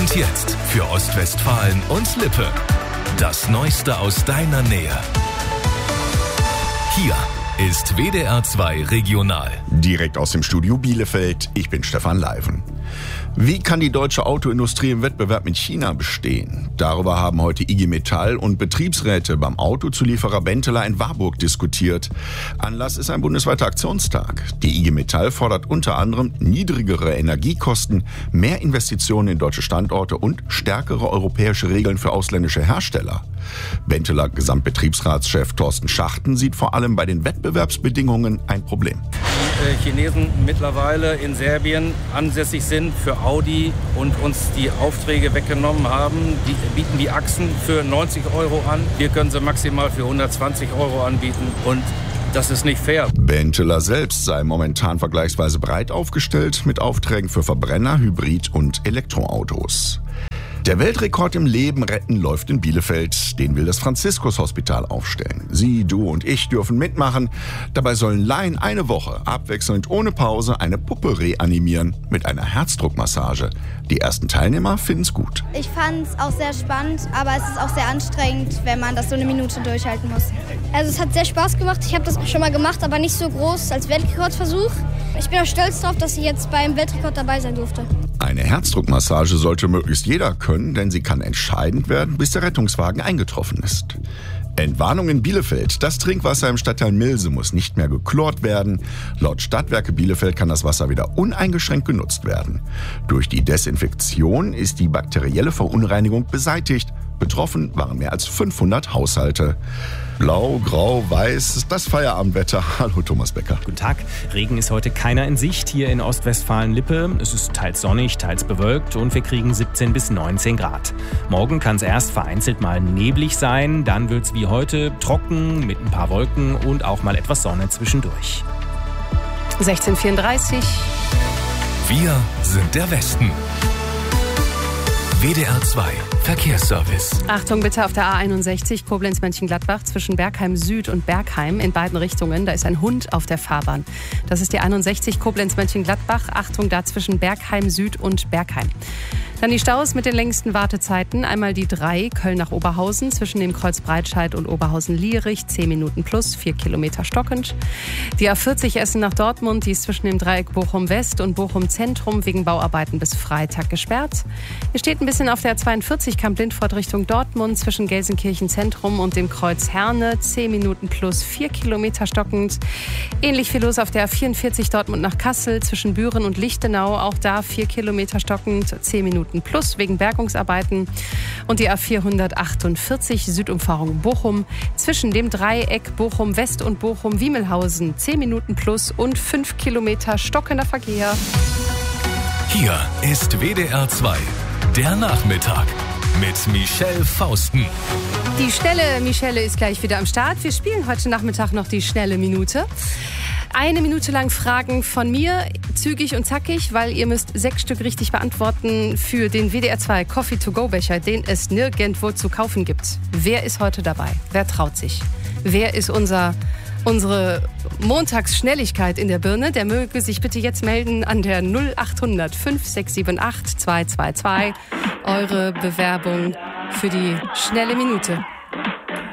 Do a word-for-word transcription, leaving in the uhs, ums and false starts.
Und jetzt für Ostwestfalen und Lippe. Das Neueste aus deiner Nähe. Hier ist W D R zwei Regional. Direkt aus dem Studio Bielefeld, ich bin Stefan Leiven. Wie kann die deutsche Autoindustrie im Wettbewerb mit China bestehen? Darüber haben heute I G Metall und Betriebsräte beim Autozulieferer Benteler in Warburg diskutiert. Anlass ist ein bundesweiter Aktionstag. Die I G Metall fordert unter anderem niedrigere Energiekosten, mehr Investitionen in deutsche Standorte und stärkere europäische Regeln für ausländische Hersteller. Benteler Gesamtbetriebsratschef Thorsten Schachten sieht vor allem bei den Wettbewerbsbedingungen ein Problem. Die Chinesen mittlerweile in Serbien ansässig sind für Audi und uns die Aufträge weggenommen haben. Die bieten die Achsen für neunzig Euro an. Wir können sie maximal für hundertzwanzig Euro anbieten und das ist nicht fair. Benteler selbst sei momentan vergleichsweise breit aufgestellt mit Aufträgen für Verbrenner, Hybrid- und Elektroautos. Der Weltrekord im Leben retten läuft in Bielefeld. Den will das Franziskus-Hospital aufstellen. Sie, du und ich dürfen mitmachen. Dabei sollen Laien eine Woche abwechselnd ohne Pause eine Puppe reanimieren mit einer Herzdruckmassage. Die ersten Teilnehmer finden's gut. Ich fand's auch sehr spannend, aber es ist auch sehr anstrengend, wenn man das so eine Minute durchhalten muss. Also es hat sehr Spaß gemacht. Ich habe das schon mal gemacht, aber nicht so groß als Weltrekordversuch. Ich bin auch stolz darauf, dass ich jetzt beim Weltrekord dabei sein durfte. Eine Herzdruckmassage sollte möglichst jeder können, denn sie kann entscheidend werden, bis der Rettungswagen eingetroffen ist. Entwarnung in Bielefeld. Das Trinkwasser im Stadtteil Milse muss nicht mehr geklort werden. Laut Stadtwerke Bielefeld kann das Wasser wieder uneingeschränkt genutzt werden. Durch die Desinfektion ist die bakterielle Verunreinigung beseitigt. Betroffen waren mehr als fünfhundert Haushalte. Blau, grau, weiß, das Feierabendwetter. Hallo Thomas Becker. Guten Tag. Regen ist heute keiner in Sicht hier in Ostwestfalen-Lippe. Es ist teils sonnig, teils bewölkt und wir kriegen siebzehn bis neunzehn Grad. Morgen kann es erst vereinzelt mal neblig sein, dann wird es wie heute trocken mit ein paar Wolken und auch mal etwas Sonne zwischendurch. sechzehn Uhr vierunddreißig. Wir sind der Westen. W D R zwei Verkehrsservice. Achtung bitte auf der A einundsechzig Koblenz-Mönchengladbach zwischen Bergheim Süd und Bergheim in beiden Richtungen. Da ist ein Hund auf der Fahrbahn. Das ist die einundsechzig Koblenz-Mönchengladbach. Achtung da zwischen Bergheim Süd und Bergheim. Dann die Staus mit den längsten Wartezeiten. Einmal die drei Köln nach Oberhausen zwischen dem Kreuz Breitscheid und Oberhausen-Lierich. zehn Minuten plus, vier Kilometer stockend. Die A vierzig Essen nach Dortmund. Die ist zwischen dem Dreieck Bochum West und Bochum Zentrum wegen Bauarbeiten bis Freitag gesperrt. Hier steht ein bisschen auf der A zweiundvierzig Kamp-Lindfort Richtung Dortmund zwischen Gelsenkirchen Zentrum und dem Kreuz Herne. zehn Minuten plus, vier Kilometer stockend. Ähnlich viel los auf der A vierundvierzig Dortmund nach Kassel zwischen Büren und Lichtenau. Auch da vier Kilometer stockend, zehn Minuten plus wegen Bergungsarbeiten. Und die A vierhundertachtundvierzig Südumfahrung Bochum zwischen dem Dreieck Bochum West und Bochum Wiemelhausen. zehn Minuten plus und fünf Kilometer stockender Verkehr. Hier ist W D R zwei, der Nachmittag mit Michelle Fausten. Die schnelle Michelle ist gleich wieder am Start. Wir spielen heute Nachmittag noch die schnelle Minute. Eine Minute lang Fragen von mir, zügig und zackig, weil ihr müsst sechs Stück richtig beantworten für den W D R zwei Coffee-to-go-Becher, den es nirgendwo zu kaufen gibt. Wer ist heute dabei? Wer traut sich? Wer ist unser, unsere Montagsschnelligkeit in der Birne? Der möge sich bitte jetzt melden an der null achthundert fünf sechs sieben acht zwei zwei zwei. Eure Bewerbung für die schnelle Minute.